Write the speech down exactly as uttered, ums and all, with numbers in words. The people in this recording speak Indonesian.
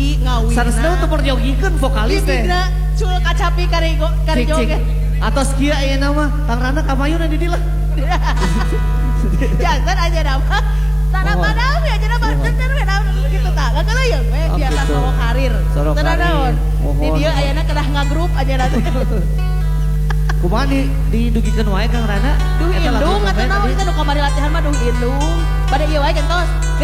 ngawi ngawi. Saresna untuk perjogikeun vokalis teh. Bibigna cul kacapi kari go kari Cik cik. joget. Atos kieu ayeuna mah Kang Rana kamayun di dilah. Jangan aja nama. Tanah Oh. padam ya jadi nama bener we naon gitu tah. Gak kalau ya we Oh, biasa gitu. sorok karir. Sorok Tenang karir. naon. Di Mohon. dia ayeuna kedah ngagrup aja nanti. Kumaha di didugikeun wae Kang Rana? Duh Eta lagu indung pemain atau naon tadi. kita nu kamari latihan mah duh indung. Pada ieu wae kentos.